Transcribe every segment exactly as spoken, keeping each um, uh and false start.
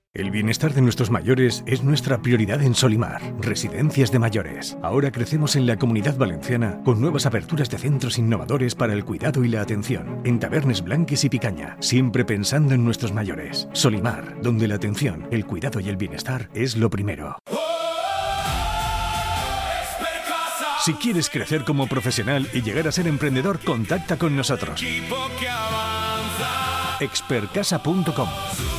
El bienestar de nuestros mayores es nuestra prioridad en Solimar, Residencias de Mayores. Ahora crecemos en la Comunidad Valenciana con nuevas aperturas de centros innovadores para el cuidado y la atención, en Tabernes Blanques y Picaña, siempre pensando en nuestros mayores. Solimar, donde la atención, el cuidado y el bienestar es lo primero. Si quieres crecer como profesional y llegar a ser emprendedor, contacta con nosotros. expertcasa punto com.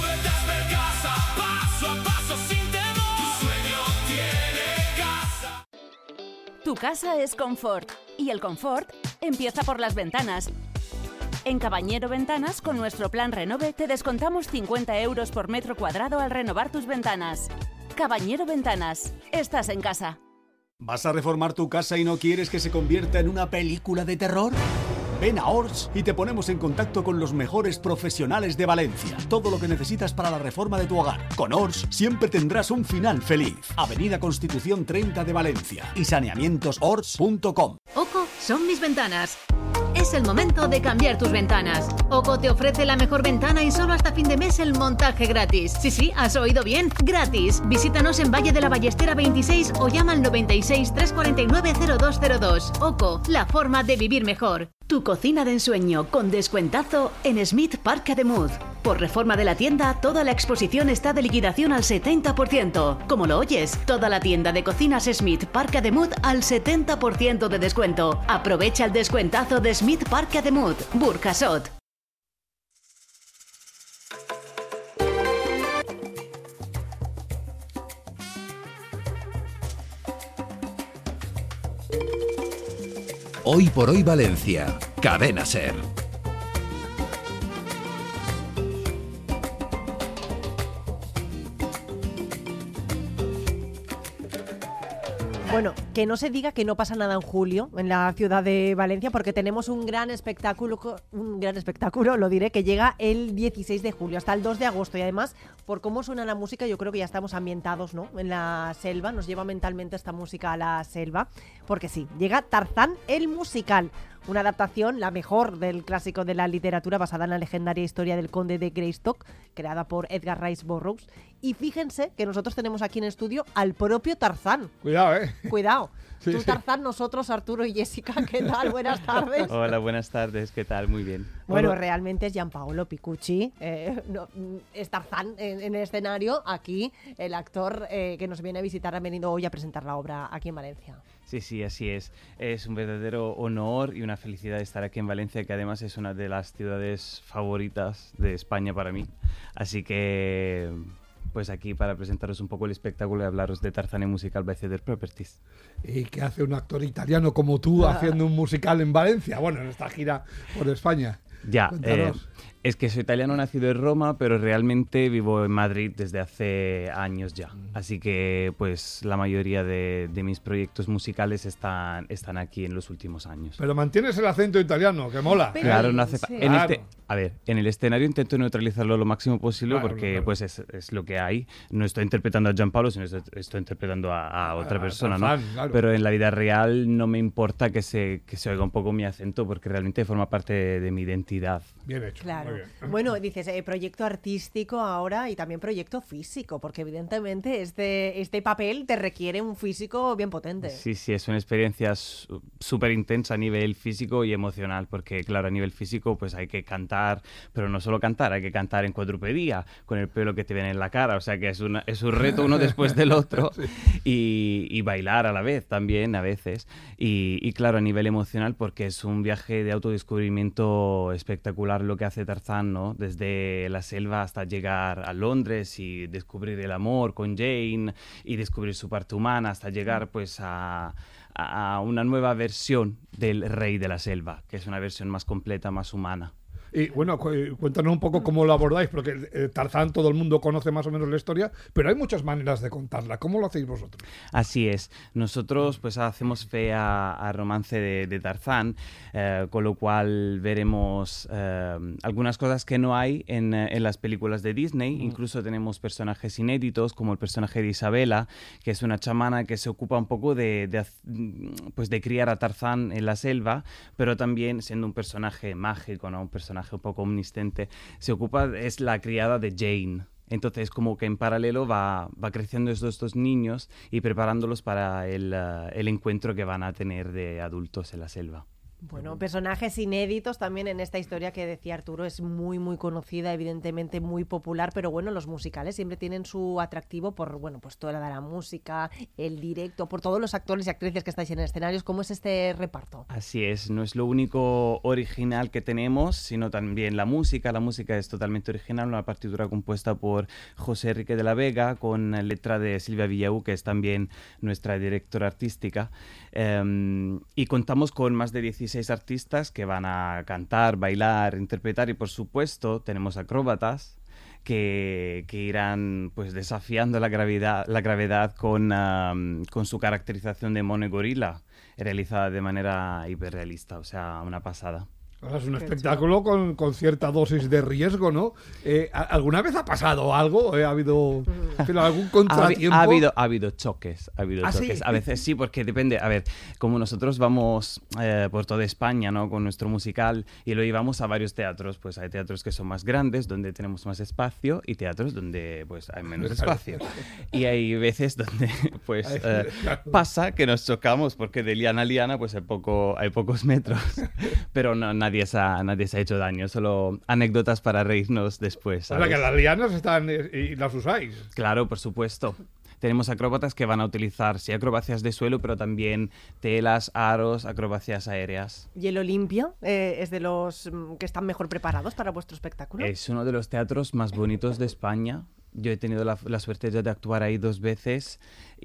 Tu casa es confort y el confort empieza por las ventanas. En Cabañero Ventanas, con nuestro plan Renove, te descontamos cincuenta euros por metro cuadrado al renovar tus ventanas. Cabañero Ventanas, estás en casa. ¿Vas a reformar tu casa y no quieres que se convierta en una película de terror? Ven a Ors y te ponemos en contacto con los mejores profesionales de Valencia. Todo lo que necesitas para la reforma de tu hogar. Con Ors siempre tendrás un final feliz. Avenida Constitución treinta de Valencia y saneamientos ors punto com. Oco son mis ventanas. Es el momento de cambiar tus ventanas. Oco te ofrece la mejor ventana y solo hasta fin de mes el montaje gratis. Sí, sí, has oído bien, gratis. Visítanos en Valle de la Ballestera veintiséis o llama al noventa y seis, trescientos cuarenta y nueve, cero dos cero dos. Oco, la forma de vivir mejor. Tu cocina de ensueño con descuentazo en Smith Parc de Mud. Por reforma de la tienda, toda la exposición está de liquidación al setenta por ciento. Como lo oyes, toda la tienda de cocinas Smith Parc de Mud al setenta por ciento de descuento. Aprovecha el descuentazo de Smith Parc de Mud, Burjasot. Hoy por hoy Valencia, Cadena Ser. Bueno, que no se diga que no pasa nada en julio en la ciudad de Valencia, porque tenemos un gran espectáculo, un gran espectáculo, lo diré, que llega el dieciséis de julio hasta el dos de agosto, y además, por cómo suena la música, yo creo que ya estamos ambientados, ¿no?, en la selva, nos lleva mentalmente esta música a la selva, porque sí, llega Tarzán el musical, una adaptación, la mejor del clásico de la literatura, basada en la legendaria historia del conde de Greystock, creada por Edgar Rice Burroughs. Y fíjense que nosotros tenemos aquí en estudio al propio Tarzán. Cuidado, ¿eh? Cuidado. Sí, Tú, sí. Tarzán, nosotros, Arturo y Jessica, ¿qué tal? Buenas tardes. Hola, buenas tardes, ¿qué tal? Muy bien. Bueno, Bueno. realmente es Gianpaolo Picucci, eh, no, es Tarzán en, en el escenario. Aquí el actor eh, que nos viene a visitar ha venido hoy a presentar la obra aquí en Valencia. Sí, sí, así es. Es un verdadero honor y una felicidad estar aquí en Valencia, que además es una de las ciudades favoritas de España para mí. Así que, pues aquí para presentaros un poco el espectáculo y hablaros de Tarzán y Musical by Cedar Properties. ¿Y qué hace un actor italiano como tú haciendo un musical en Valencia? Bueno, en esta gira por España. Ya, eh, Cuéntanos. es que soy italiano nacido en Roma, pero realmente vivo en Madrid desde hace años ya. Así que pues la mayoría de, de mis proyectos musicales están, están aquí en los últimos años. Pero mantienes el acento italiano, que mola. Pero- Claro, no hace fa- Sí. en Claro. este, a ver, en el escenario intento neutralizarlo lo máximo posible, Claro, porque claro. pues es, es lo que hay. No estoy interpretando a Gianpaolo, sino estoy, estoy interpretando a, a otra A persona, Tarzán, ¿no? claro. Pero en la vida real no me importa que se, que se oiga un poco mi acento, porque realmente forma parte de, de mi identidad. Bien hecho. Claro. Muy bien. Bueno, dices, eh, proyecto artístico ahora y también proyecto físico, porque evidentemente este, este papel te requiere un físico bien potente. Sí, sí, es una experiencia su- súper intensa a nivel físico y emocional, porque claro, a nivel físico pues hay que cantar, pero no solo cantar, hay que cantar en cuadrupedía, con el pelo que te viene en la cara, o sea que es, una, es un reto uno después del otro, y, y bailar a la vez también a veces, y, y claro, a nivel emocional porque es un viaje de autodescubrimiento espectacular lo que hace Tarzán, ¿no? Desde la selva hasta llegar a Londres y descubrir el amor con Jane y descubrir su parte humana hasta llegar pues a, a una nueva versión del rey de la selva, que es una versión más completa, más humana. Y bueno, cu- cuéntanos un poco cómo lo abordáis, porque eh, Tarzán todo el mundo conoce más o menos la historia, pero hay muchas maneras de contarla. ¿Cómo lo hacéis vosotros? Así es. Nosotros pues hacemos fe a, a romance de, de Tarzán, eh, con lo cual veremos eh, algunas cosas que no hay en, eh, en las películas de Disney. Mm. Incluso tenemos personajes inéditos, como el personaje de Isabela, que es una chamana que se ocupa un poco de, de, pues de criar a Tarzán en la selva, pero también siendo un personaje mágico, ¿no? Un personaje un poco omnisciente, se ocupa, es la criada de Jane Entonces, como que en paralelo va, va creciendo estos dos niños y preparándolos para el, uh, el encuentro que van a tener de adultos en la selva. Bueno, personajes inéditos también en esta historia que decía Arturo, es muy muy conocida, evidentemente muy popular, pero bueno, los musicales siempre tienen su atractivo por, bueno, pues toda la música, el directo, por todos los actores y actrices que estáis en escenarios. ¿Cómo es este reparto? Así es, no es lo único original que tenemos, sino también la música. La música es totalmente original, una partitura compuesta por José Enrique de la Vega, con letra de Silvia Villaú, que es también nuestra directora artística. Um, y contamos con más de dieciséis artistas que van a cantar, bailar, interpretar, y por supuesto tenemos acróbatas que, que irán pues desafiando la gravedad, la gravedad con, um, con su caracterización de mono y gorila, realizada de manera hiperrealista, o sea, una pasada. Es un espectáculo con, con cierta dosis de riesgo, ¿no? Eh, ¿Alguna vez ha pasado algo? ¿Ha habido algún contratiempo? Ha, ha, habido, ha habido choques, ha habido ¿Ah, choques. sí? A veces sí, porque depende. A ver, como nosotros vamos eh, por toda España, ¿no? Con nuestro musical y lo llevamos a varios teatros, pues hay teatros que son más grandes, donde tenemos más espacio, y teatros donde pues hay menos espacio. Y hay veces donde pues eh, pasa que nos chocamos, porque de liana a liana pues hay, poco, hay pocos metros. Pero no, nadie Nadie se, ha, nadie se ha hecho daño, solo anécdotas para reírnos después, ¿sabes? O sea, que las lianas están y las usáis. Claro, por supuesto. Tenemos acróbatas que van a utilizar, sí, acrobacias de suelo, pero también telas, aros, acrobacias aéreas. ¿Y el Olimpia eh, es de los que están mejor preparados para vuestro espectáculo? Es uno de los teatros más bonitos de España. Yo he tenido la, la suerte de actuar ahí dos veces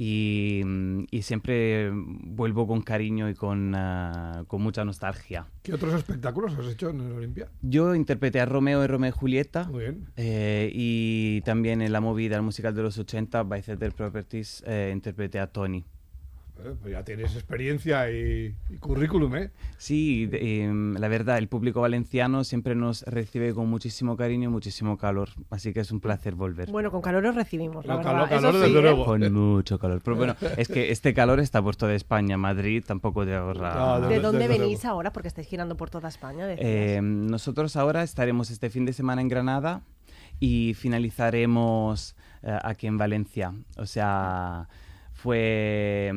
y, y siempre vuelvo con cariño y con, uh, con mucha nostalgia. ¿Qué otros espectáculos has hecho en el Olimpia? Yo interpreté a Romeo y Romeo y Julieta. Muy bien. Eh, y también en la movida, el musical de los ochenta, Bytheater Properties, eh, interpreté a Tony. Eh, pues ya tienes experiencia y, y currículum, ¿eh? Sí, de, eh, la verdad, el público valenciano siempre nos recibe con muchísimo cariño y muchísimo calor, así que es un placer volver. Bueno, con calor os recibimos, la no, verdad. Calor, calor Eso desde sí, luego. ¿eh? Con mucho calor. Pero bueno, es que este calor está por toda España. Madrid tampoco te ahorra. Ah, ¿De dónde desde venís luego. ahora? Porque estáis girando por toda España. Eh, nosotros ahora estaremos este fin de semana en Granada y finalizaremos eh, aquí en Valencia. O sea... Fue,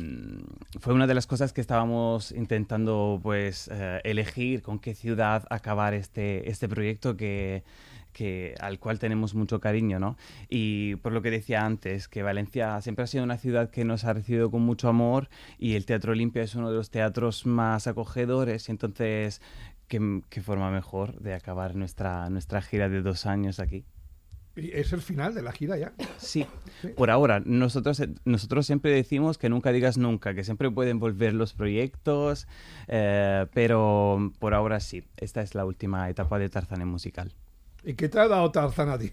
fue una de las cosas que estábamos intentando pues eh, elegir con qué ciudad acabar este, este proyecto que, que, al cual tenemos mucho cariño, ¿no? Y por lo que decía antes, que Valencia siempre ha sido una ciudad que nos ha recibido con mucho amor, y el Teatro Olimpia es uno de los teatros más acogedores, y entonces, ¿qué, qué forma mejor de acabar nuestra, nuestra gira de dos años aquí? ¿Y es el final de la gira ya? Sí, Sí. por ahora. Nosotros, nosotros siempre decimos que nunca digas nunca, que siempre pueden volver los proyectos, eh, pero por ahora sí. Esta es la última etapa de Tarzán en musical. ¿Y qué te ha dado Tarzán a ti?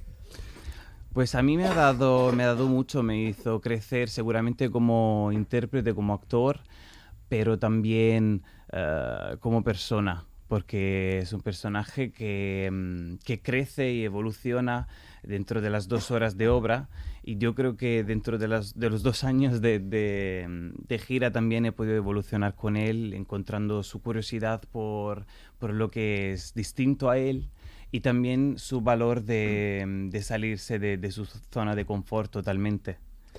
Pues a mí me ha dado, me ha dado mucho, me hizo crecer seguramente como intérprete, como actor, pero también eh, como persona, porque es un personaje que, que crece y evoluciona dentro de las dos horas de obra, y yo creo que dentro de, las, de los dos años de, de, de gira también he podido evolucionar con él, encontrando su curiosidad por, por lo que es distinto a él, y también su valor de, de salirse de, de su zona de confort totalmente.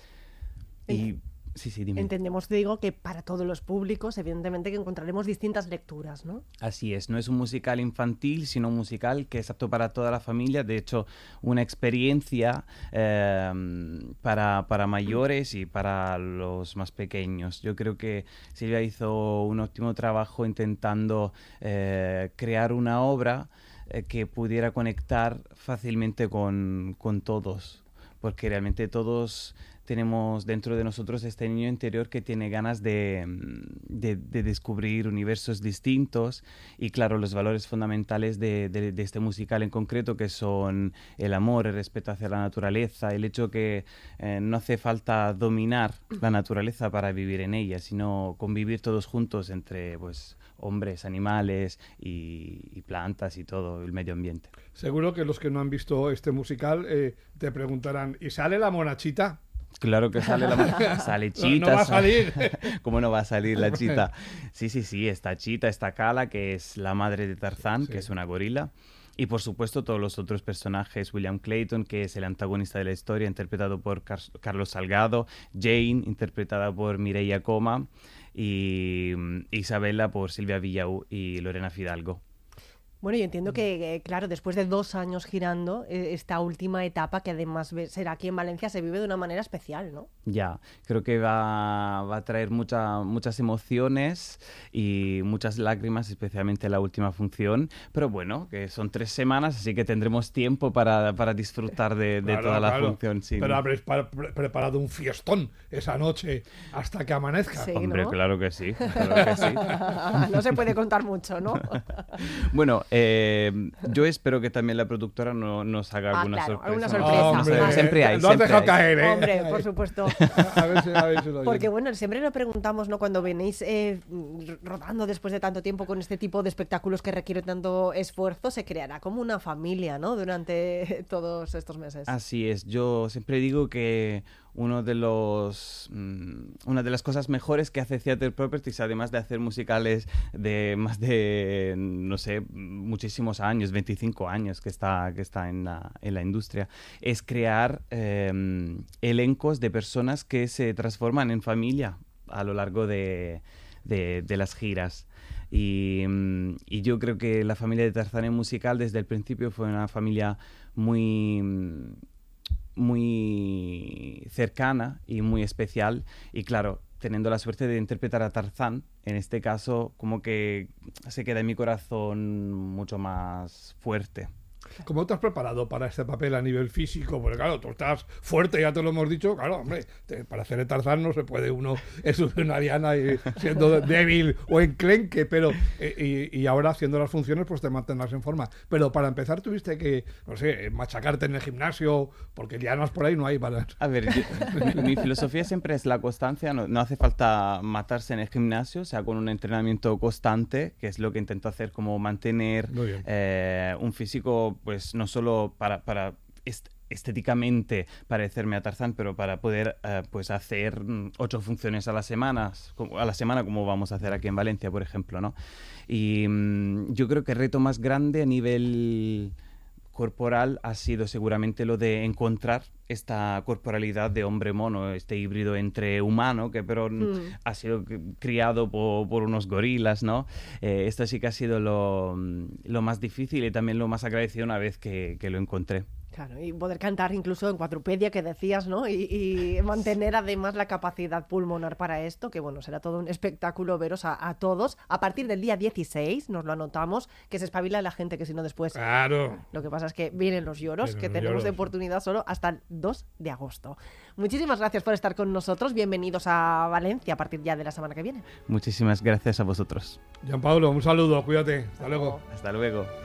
Y... Sí, sí, dime. Entendemos, digo, que para todos los públicos, evidentemente, que encontraremos distintas lecturas, ¿no? Así es, no es un musical infantil, sino un musical que es apto para toda la familia. De hecho, una experiencia eh, para, para mayores y para los más pequeños. Yo creo que Silvia hizo un óptimo trabajo intentando eh, crear una obra eh, que pudiera conectar fácilmente con, con todos, porque realmente todos tenemos dentro de nosotros este niño interior que tiene ganas de, de, de descubrir universos distintos, y claro, los valores fundamentales de, de, de este musical en concreto, que son el amor, el respeto hacia la naturaleza, el hecho que eh, no hace falta dominar la naturaleza para vivir en ella, sino convivir todos juntos entre pues hombres, animales y, y plantas y todo el medio ambiente. Seguro que los que no han visto este musical eh, te preguntarán, ¿y sale la monachita? Claro que sale la sale Chita. No, no va a salir. ¿Cómo no va a salir la Chita? Sí, sí, sí, está Chita, está Cala, que es la madre de Tarzán, sí. que es una gorila. y por supuesto todos los otros personajes, William Clayton, que es el antagonista de la historia, interpretado por Car- Carlos Salgado, Jane, interpretada por Mireia Coma, y Isabela por Silvia Villau y Lorena Fidalgo. Bueno, yo entiendo que, eh, claro, después de dos años girando, eh, esta última etapa, que además ve- será aquí en Valencia, se vive de una manera especial, ¿no? Ya, creo que va, va a traer mucha, muchas emociones y muchas lágrimas, especialmente la última función. Pero bueno, que son tres semanas, así que tendremos tiempo para, para disfrutar de, de Claro, toda la claro. función. Sin... Pero habréis pa- pre- preparado un fiestón esa noche hasta que amanezca. Sí, Hombre, ¿no? claro que sí, claro que sí. No se puede contar mucho, ¿no? Bueno, eh, yo espero que también la productora no, nos haga Ah, alguna claro, sorpresa. alguna ¿no? sorpresa. Hombre, Vale. Siempre hay, lo has siempre dejado hay. caer, ¿eh? Hombre, por Ahí. supuesto. A ver si, a ver si lo Porque oyen. bueno, siempre lo preguntamos, ¿no? Cuando venís eh, rodando después de tanto tiempo con este tipo de espectáculos que requieren tanto esfuerzo, se creará como una familia, ¿no? Durante todos estos meses. Así es, yo siempre digo que uno de los, mm, una de las cosas mejores que hace Theatre Properties, además de hacer musicales de más de, no sé, muchísimos años, veinticinco años que está, que está en, la, en la industria, es crear eh, elencos de personas que se transforman en familia a lo largo de, de, de las giras. Y, mm, y yo creo que la familia de Tarzán en musical desde el principio fue una familia muy... mm, muy cercana y muy especial, y claro, teniendo la suerte de interpretar a Tarzán, en este caso como que se queda en mi corazón mucho más fuerte. ¿Cómo te has preparado para este papel a nivel físico? Porque claro, tú estás fuerte, ya te lo hemos dicho, claro, hombre, te- para hacer el Tarzán no se puede uno eso de una diana y siendo débil o enclenque, pero eh, y, y ahora haciendo las funciones pues te mantendrás en forma. Pero para empezar tuviste que, no sé, machacarte en el gimnasio, porque dianas por ahí no hay para... A ver, yo- mi, mi filosofía siempre es la constancia, no, no hace falta matarse en el gimnasio, o sea, con un entrenamiento constante, que es lo que intento hacer, como mantener Muy bien. eh, un físico, pues no solo para, para est- estéticamente parecerme a Tarzán, pero para poder eh, pues hacer mm, ocho funciones a la semana, como, a la semana como vamos a hacer aquí en Valencia, por ejemplo, ¿no? Y mm, yo creo que el reto más grande a nivel corporal ha sido seguramente lo de encontrar esta corporalidad de hombre mono, este híbrido entre humano, que pero Mm. ha sido c- criado por, por unos gorilas, ¿no? Eh, esto sí que ha sido lo, lo más difícil y también lo más agradecido una vez que, que lo encontré. Claro, y poder cantar incluso en cuadrupedia, que decías, ¿no? Y, y mantener además la capacidad pulmonar para esto, que bueno, será todo un espectáculo veros a, a todos. A partir del día dieciséis, nos lo anotamos, que se espabila la gente, que si no después... Claro. Lo que pasa es que vienen los lloros, Vienen que los tenemos de lloros. oportunidad solo hasta el dos de agosto. Muchísimas gracias por estar con nosotros. Bienvenidos a Valencia a partir ya de la semana que viene. Muchísimas gracias a vosotros. Gianpablo, un saludo, cuídate, hasta luego. Hasta luego.